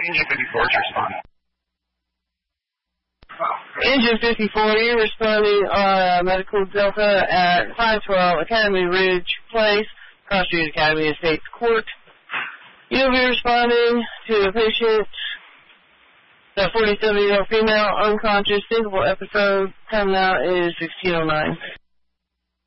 Engine 54 is responding. Engine 54, you're responding on Medical Delta at 512 Academy Ridge Place, Cross Street Academy Estates Court. You'll be responding to a patient, a 47-year-old female, unconscious, syncopal episode. Time now is 16:09.